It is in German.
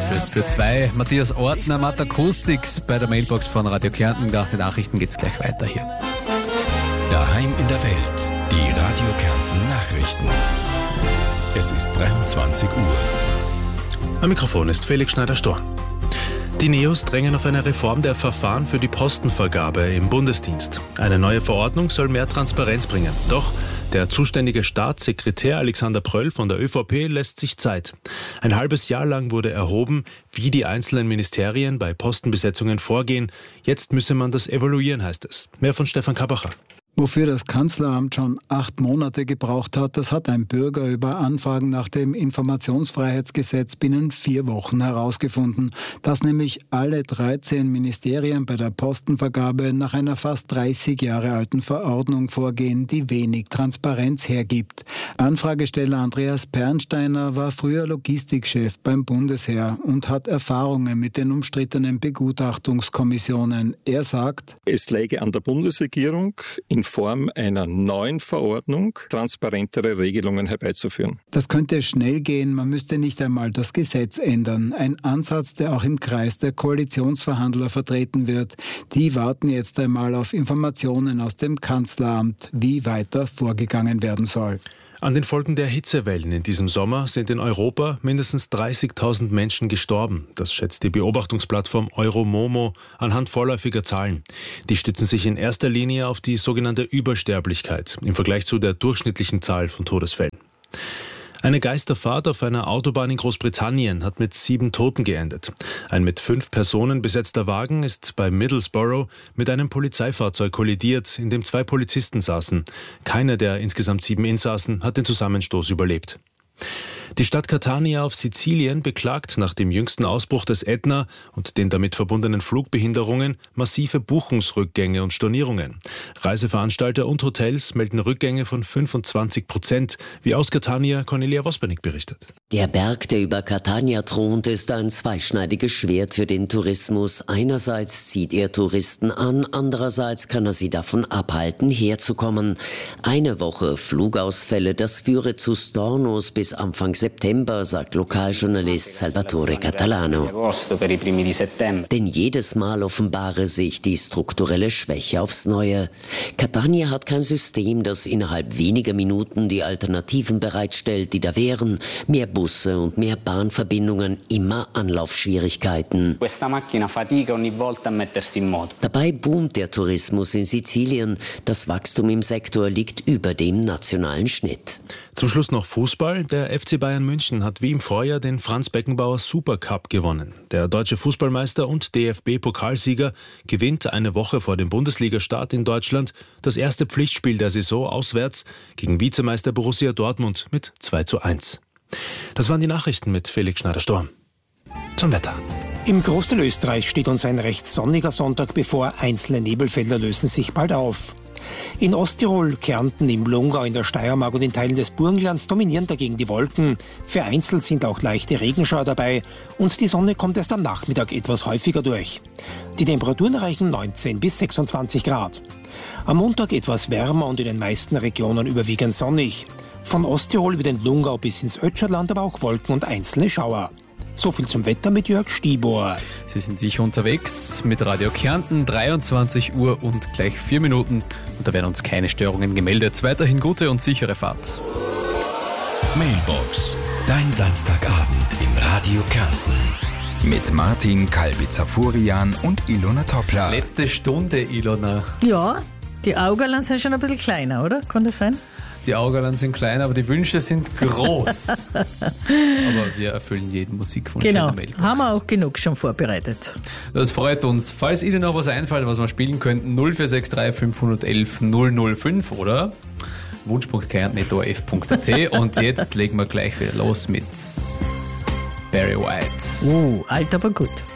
führst für 2. Matthias Ortner macht Akustics bei der Mailbox von Radio Kärnten. Nach den Nachrichten geht's gleich weiter hier. Daheim in der Welt, die Radio Kärnten Nachrichten. Es ist 23 Uhr. Am Mikrofon ist Felix Schneider-Storn. Die NEOS drängen auf eine Reform der Verfahren für die Postenvergabe im Bundesdienst. Eine neue Verordnung soll mehr Transparenz bringen. Doch der zuständige Staatssekretär Alexander Pröll von der ÖVP lässt sich Zeit. Ein halbes Jahr lang wurde erhoben, wie die einzelnen Ministerien bei Postenbesetzungen vorgehen. Jetzt müsse man das evaluieren, heißt es. Mehr von Stefan Kabacher. Wofür das Kanzleramt schon 8 Monate gebraucht hat, das hat ein Bürger über Anfragen nach dem Informationsfreiheitsgesetz binnen 4 Wochen herausgefunden, dass nämlich alle 13 Ministerien bei der Postenvergabe nach einer fast 30 Jahre alten Verordnung vorgehen, die wenig Transparenz hergibt. Anfragesteller Andreas Pernsteiner war früher Logistikchef beim Bundesheer und hat Erfahrungen mit den umstrittenen Begutachtungskommissionen. Er sagt: Es läge an der Bundesregierung, in Form einer neuen Verordnung transparentere Regelungen herbeizuführen. Das könnte schnell gehen, man müsste nicht einmal das Gesetz ändern. Ein Ansatz, der auch im Kreis der Koalitionsverhandler vertreten wird. Die warten jetzt einmal auf Informationen aus dem Kanzleramt, wie weiter vorgegangen werden soll. An den Folgen der Hitzewellen in diesem Sommer sind in Europa mindestens 30.000 Menschen gestorben. Das schätzt die Beobachtungsplattform Euromomo anhand vorläufiger Zahlen. Die stützen sich in erster Linie auf die sogenannte Übersterblichkeit im Vergleich zu der durchschnittlichen Zahl von Todesfällen. Eine Geisterfahrt auf einer Autobahn in Großbritannien hat mit 7 Toten geendet. Ein mit 5 Personen besetzter Wagen ist bei Middlesbrough mit einem Polizeifahrzeug kollidiert, in dem 2 Polizisten saßen. Keiner der insgesamt 7 Insassen hat den Zusammenstoß überlebt. Die Stadt Catania auf Sizilien beklagt nach dem jüngsten Ausbruch des Ätna und den damit verbundenen Flugbehinderungen massive Buchungsrückgänge und Stornierungen. Reiseveranstalter und Hotels melden Rückgänge von 25%, wie aus Catania Cornelia Vospernik berichtet. Der Berg, der über Catania thront, ist ein zweischneidiges Schwert für den Tourismus. Einerseits zieht er Touristen an, andererseits kann er sie davon abhalten, herzukommen. Eine Woche Flugausfälle, das führe zu Stornos bis Anfang September, sagt Lokaljournalist Salvatore Catalano. Denn jedes Mal offenbare sich die strukturelle Schwäche aufs Neue. Catania hat kein System, das innerhalb weniger Minuten die Alternativen bereitstellt, die da wären. Mehr Busse und mehr Bahnverbindungen, immer Anlaufschwierigkeiten. Dabei boomt der Tourismus in Sizilien. Das Wachstum im Sektor liegt über dem nationalen Schnitt. Zum Schluss noch Fußball. Der FC Bayern München hat wie im Vorjahr den Franz Beckenbauer Supercup gewonnen. Der deutsche Fußballmeister und DFB-Pokalsieger gewinnt eine Woche vor dem Bundesligastart in Deutschland das erste Pflichtspiel der Saison auswärts gegen Vizemeister Borussia Dortmund mit 2:1. Das waren die Nachrichten mit Felix Schneider-Storn. Zum Wetter. Im Großteil Österreich steht uns ein recht sonniger Sonntag bevor. Einzelne Nebelfelder lösen sich bald auf. In Osttirol, Kärnten, im Lungau, in der Steiermark und in Teilen des Burgenlands dominieren dagegen die Wolken. Vereinzelt sind auch leichte Regenschauer dabei und die Sonne kommt erst am Nachmittag etwas häufiger durch. Die Temperaturen erreichen 19 bis 26 Grad. Am Montag etwas wärmer und in den meisten Regionen überwiegend sonnig. Von Osttirol über den Lungau bis ins Ötscherland aber auch Wolken und einzelne Schauer. So viel zum Wetter mit Jörg Stibor. Sie sind sicher unterwegs mit Radio Kärnten, 23 Uhr und gleich 4 Minuten. Und da werden uns keine Störungen gemeldet. Weiterhin gute und sichere Fahrt. Mailbox, dein Samstagabend in Radio Kärnten. Mit Martin Kalbitzer-Furian und Ilona Toppler. Letzte Stunde, Ilona. Ja, die Augerland sind schon ein bisschen kleiner, oder? Kann das sein? Die Augerland sind klein, aber die Wünsche sind groß. Aber wir erfüllen jeden Musikwunsch in der Mailbox. Haben wir auch genug schon vorbereitet. Das freut uns. Falls Ihnen noch was einfällt, was wir spielen könnten, 0463 511 005 oder wunsch.kärnten.orf.at. Und jetzt legen wir gleich wieder los mit Barry White. Alt, aber gut.